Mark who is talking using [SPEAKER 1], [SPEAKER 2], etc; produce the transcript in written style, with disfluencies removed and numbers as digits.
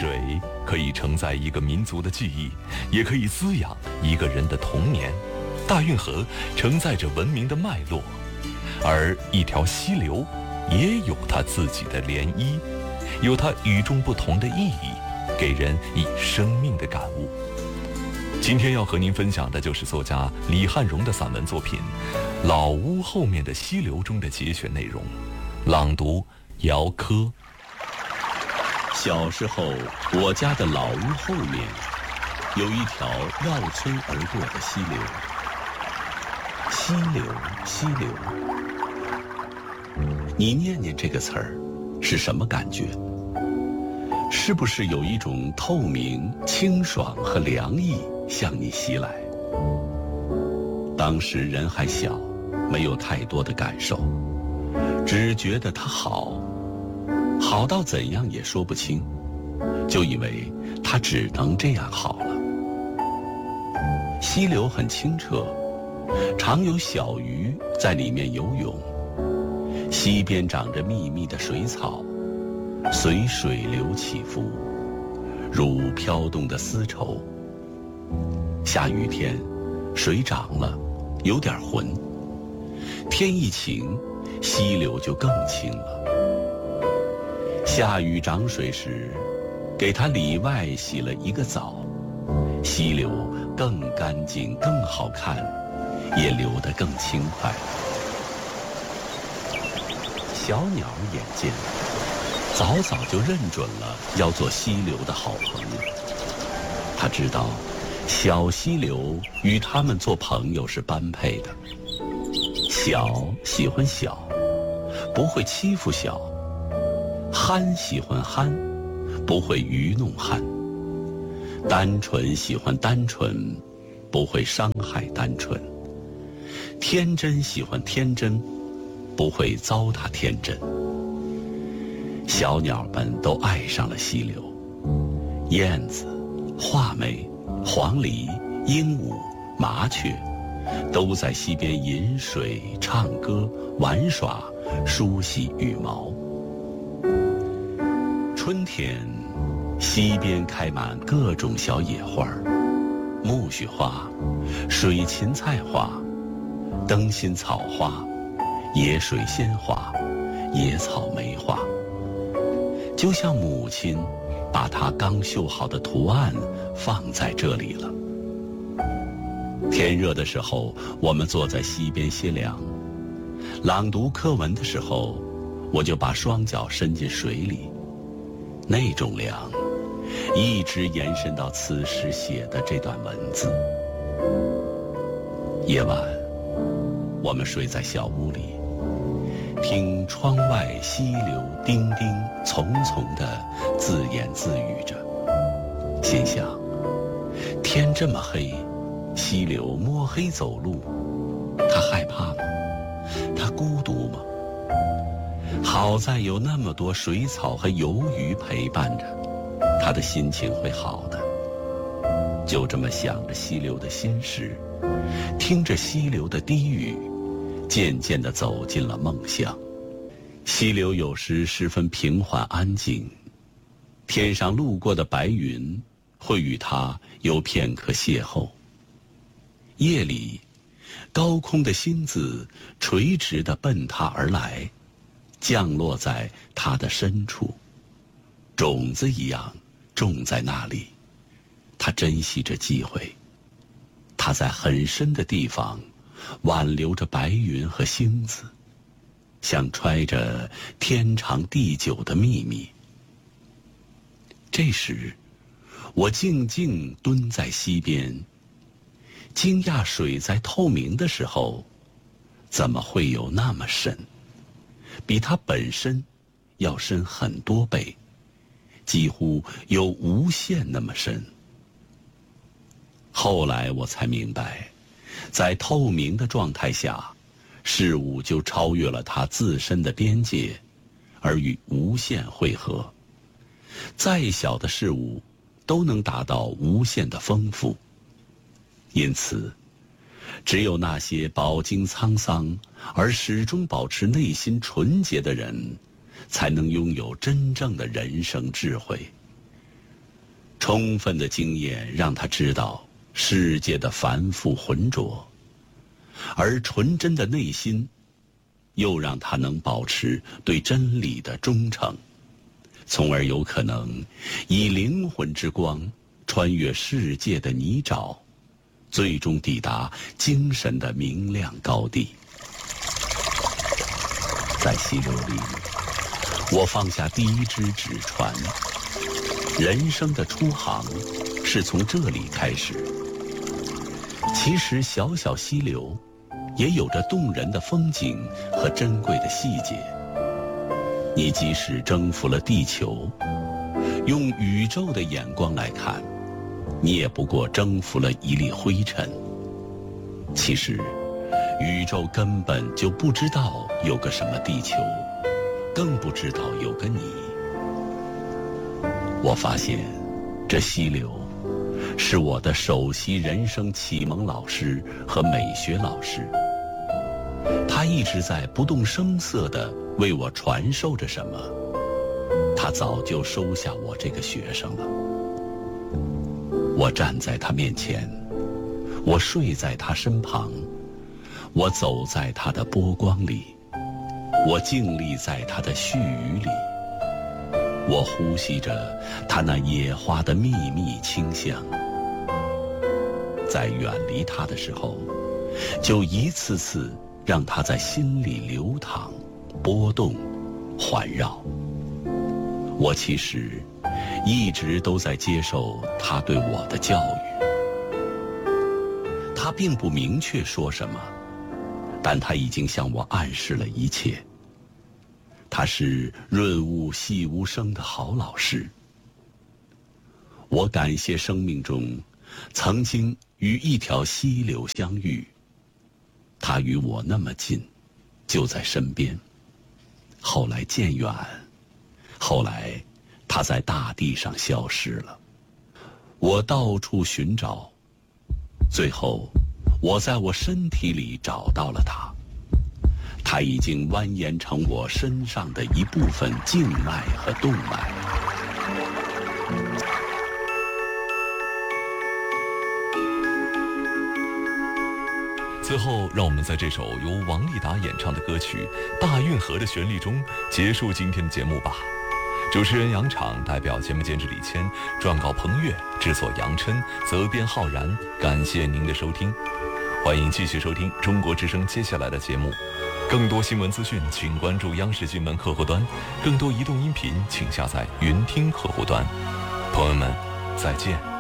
[SPEAKER 1] 水可以承载一个民族的记忆，也可以滋养一个人的童年。大运河承载着文明的脉络，而一条溪流也有它自己的涟漪，有它与众不同的意义，给人以生命的感悟。今天要和您分享的就是作家李汉荣的散文作品《老屋后面的溪流》中的节选内容，朗读姚科。
[SPEAKER 2] 小时候，我家的老屋后面有一条绕村而过的溪流。溪流，溪流，你念念这个词儿，是什么感觉？是不是有一种透明、清爽和凉意向你袭来？当时人还小，没有太多的感受，只觉得它好，好到怎样也说不清，就以为它只能这样好了。溪流很清澈，常有小鱼在里面游泳，溪边长着密密的水草，随水流起伏，如飘动的丝绸。下雨天，水涨了，有点浑；天一晴，溪流就更清了。下雨涨水时，给它里外洗了一个澡，溪流更干净、更好看，也流得更轻快。小鸟眼尖，早早就认准了要做溪流的好朋友。他知道，小溪流与他们做朋友是般配的。小喜欢小，不会欺负小；憨喜欢憨，不会愚弄憨；单纯喜欢单纯，不会伤害单纯；天真喜欢天真，不会糟蹋天真。小鸟们都爱上了溪流，燕子、画眉、黄鹂、鹦鹉、麻雀，都在溪边饮水、唱歌、玩耍、梳洗羽毛。春天，溪边开满各种小野花，苜蓿花、水芹菜花、灯心草花、野水仙花、野草莓花，就像母亲把她刚绣好的图案放在这里了。天热的时候，我们坐在溪边歇凉；朗读课文的时候，我就把双脚伸进水里。那种凉，一直延伸到此时写的这段文字。夜晚，我们睡在小屋里，听窗外溪流叮叮丛丛地自言自语着，心想：天这么黑，溪流摸黑走路，他害怕吗？他孤独吗？好在有那么多水草和游鱼陪伴着，他的心情会好的。就这么想着溪流的心事，听着溪流的低语，渐渐地走进了梦乡。溪流有时十分平缓安静，天上路过的白云会与它有片刻邂逅。夜里，高空的星子垂直地奔它而来，降落在它的深处，种子一样种在那里。它珍惜着机会，它在很深的地方挽留着白云和星子，像揣着天长地久的秘密。这时，我静静蹲在溪边，惊讶水在透明的时候，怎么会有那么深？比它本身要深很多倍，几乎有无限那么深。后来我才明白，在透明的状态下，事物就超越了它自身的边界，而与无限汇合。再小的事物都能达到无限的丰富。因此，只有那些饱经沧桑而始终保持内心纯洁的人，才能拥有真正的人生智慧。 充分的经验让他知道世界的繁复浑浊，而纯真的内心又让他能保持对真理的忠诚，从而有可能以灵魂之光穿越世界的泥沼，最终抵达精神的明亮高地。在溪流里，我放下第一只纸船，人生的初航是从这里开始。其实小小溪流也有着动人的风景和珍贵的细节。你即使征服了地球，用宇宙的眼光来看，你也不过征服了一粒灰尘。其实宇宙根本就不知道有个什么地球，更不知道有个你。我发现这溪流是我的首席人生启蒙老师和美学老师，他一直在不动声色地为我传授着什么。他早就收下我这个学生了。我站在他面前，我睡在他身旁，我走在他的波光里，我静立在他的絮语里，我呼吸着他那野花的秘密清香。在远离他的时候，就一次次让他在心里流淌、波动、环绕。我其实一直都在接受他对我的教育。他并不明确说什么，但他已经向我暗示了一切。他是润物细无声的好老师。我感谢生命中曾经与一条溪流相遇，他与我那么近，就在身边。后来渐远，后来他在大地上消失了。我到处寻找，最后我在我身体里找到了他。它已经蜿蜒成我身上的一部分静脉和动脉。
[SPEAKER 1] 最后，让我们在这首由王丽达演唱的歌曲《大运河》的旋律中结束今天的节目吧。主持人杨昶代表节目监制李谦，撰稿彭越，制作杨琛，责编浩然。感谢您的收听，欢迎继续收听中国之声接下来的节目。更多新闻资讯，请关注央视新闻客户端；更多移动音频，请下载云听客户端。朋友们，再见。